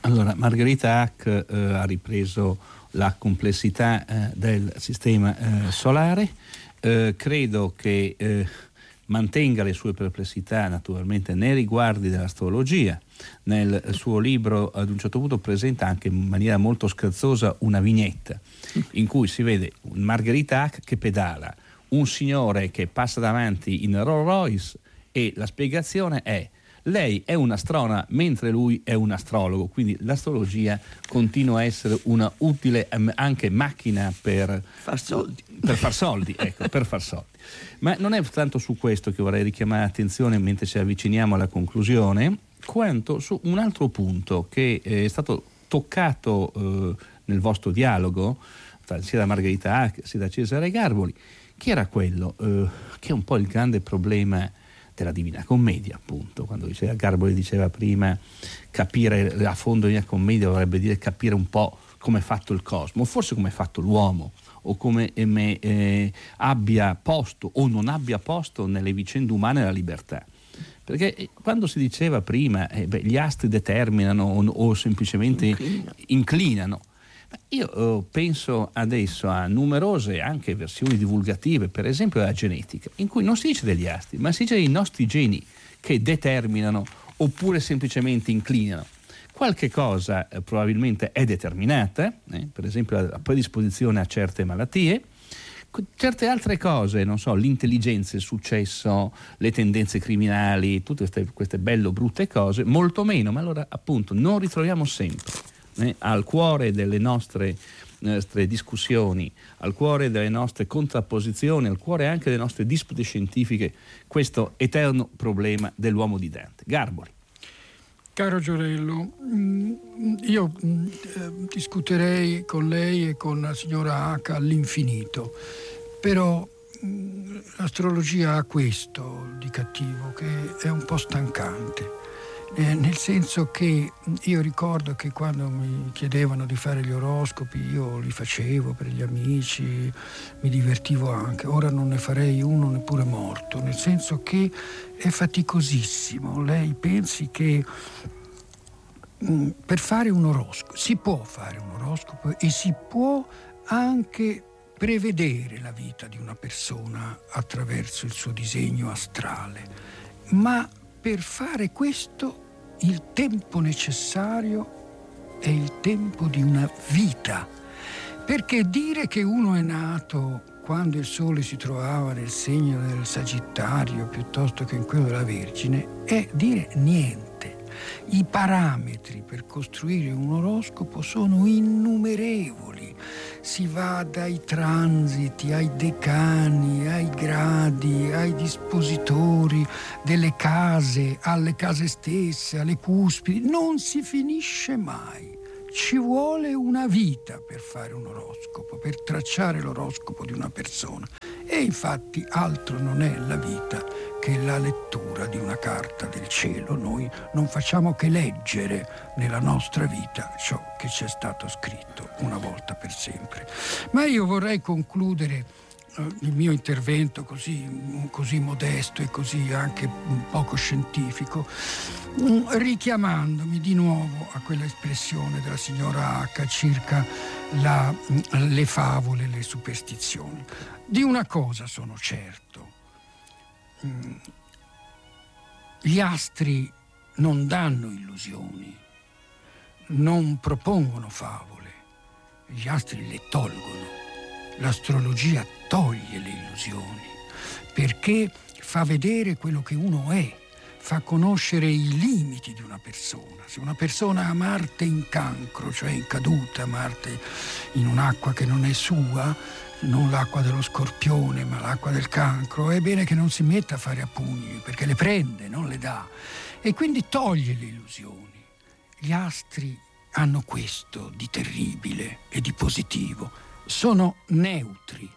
Allora, Margherita Hack ha ripreso la complessità del sistema solare. Credo che mantenga le sue perplessità naturalmente nei riguardi dell'astrologia. Nel suo libro ad un certo punto presenta anche in maniera molto scherzosa una vignetta in cui si vede Margherita Hack che pedala, un signore che passa davanti in Rolls Royce, e la spiegazione è: lei è un'astrona mentre lui è un astrologo, quindi l'astrologia continua a essere una utile anche macchina per far soldi. Per far soldi, ecco, per far soldi. Ma non è tanto su questo che vorrei richiamare l'attenzione mentre ci avviciniamo alla conclusione, quanto su un altro punto che è stato toccato nel vostro dialogo, sia da Margherita Hack sia da Cesare Garboli, che era quello che è un po' il grande problema della Divina Commedia, appunto. Quando Garboli diceva prima, capire a fondo la Divina Commedia vorrebbe dire capire un po' come è fatto il cosmo, o forse come è fatto l'uomo, o come abbia posto o non abbia posto nelle vicende umane la libertà. Perché quando si diceva prima gli astri determinano o semplicemente inclinano, io penso adesso a numerose anche versioni divulgative, per esempio della genetica, in cui non si dice degli astri, ma si dice dei nostri geni che determinano oppure semplicemente inclinano. Qualche cosa probabilmente è determinata, per esempio la predisposizione a certe malattie, certe altre cose, non so, l'intelligenza, il successo, le tendenze criminali, tutte queste belle o brutte cose, molto meno, ma allora appunto non ritroviamo sempre al cuore delle nostre discussioni, al cuore delle nostre contrapposizioni, al cuore anche delle nostre dispute scientifiche, questo eterno problema dell'uomo di Dante. Garboli. Caro Giorello, io discuterei con lei e con la signora Hack all'infinito, però l'astrologia ha questo di cattivo, che è un po' stancante. Nel senso che io ricordo che quando mi chiedevano di fare gli oroscopi io li facevo per gli amici, mi divertivo anche. Ora non ne farei uno neppure morto, nel senso che è faticosissimo. Lei pensi che per fare un oroscopo si può fare un oroscopo e si può anche prevedere la vita di una persona attraverso il suo disegno astrale, ma per fare questo il tempo necessario è il tempo di una vita, perché dire che uno è nato quando il sole si trovava nel segno del Sagittario piuttosto che in quello della Vergine è dire niente. I parametri per costruire un oroscopo sono innumerevoli. Si va dai transiti, ai decani, ai gradi, ai dispositori delle case, alle case stesse, alle cuspidi. Non si finisce mai. Ci vuole una vita per fare un oroscopo, per tracciare l'oroscopo di una persona. E infatti altro non è la vita che la lettura di una carta del cielo. Noi non facciamo che leggere nella nostra vita ciò che ci è stato scritto una volta per sempre. Ma io vorrei concludere il mio intervento così modesto e così anche poco scientifico richiamandomi di nuovo a quella espressione della signora Hack circa le favole, le superstizioni. Di una cosa sono certo: gli astri non danno illusioni, non propongono favole, gli astri le tolgono. L'astrologia toglie le illusioni perché fa vedere quello che uno è, fa conoscere i limiti di una persona. Se una persona ha Marte in cancro, cioè in caduta, Marte in un'acqua che non è sua, non l'acqua dello Scorpione ma l'acqua del cancro, è bene che non si metta a fare a pugni, perché le prende, non le dà, e quindi toglie le illusioni. Gli astri hanno questo di terribile e di positivo: sono neutri,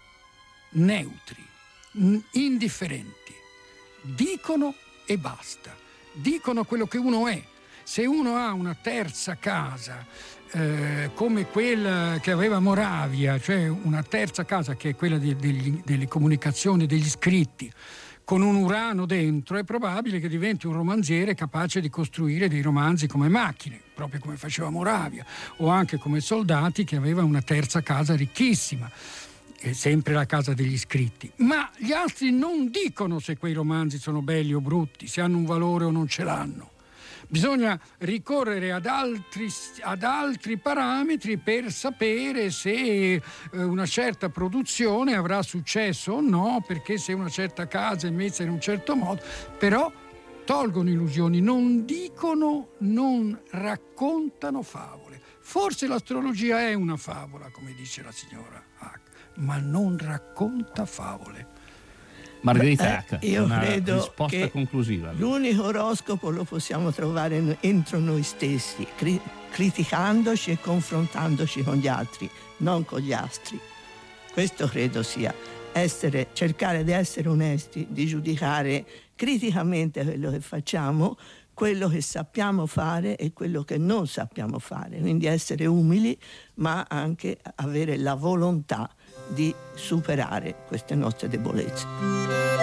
indifferenti, dicono e basta, dicono quello che uno è. Se uno ha una terza casa come quella che aveva Moravia, cioè una terza casa che è quella delle comunicazioni, degli scritti, con un Urano dentro, è probabile che diventi un romanziere capace di costruire dei romanzi come macchine, proprio come faceva Moravia, o anche come Soldati, che aveva una terza casa ricchissima, sempre la casa degli scritti. Ma gli altri non dicono se quei romanzi sono belli o brutti, se hanno un valore o non ce l'hanno. Bisogna ricorrere ad altri parametri per sapere se una certa produzione avrà successo o no, perché se una certa casa è messa in un certo modo, però tolgono illusioni, non dicono, non raccontano favole. Forse l'astrologia è una favola, come dice la signora Hack, ma non racconta favole. Margherita Hack, io una credo risposta che conclusiva. L'unico oroscopo lo possiamo trovare entro noi stessi, criticandoci e confrontandoci con gli altri, non con gli astri. Questo credo sia cercare di essere onesti, di giudicare criticamente quello che facciamo, quello che sappiamo fare e quello che non sappiamo fare, quindi essere umili, ma anche avere la volontà di superare queste nostre debolezze.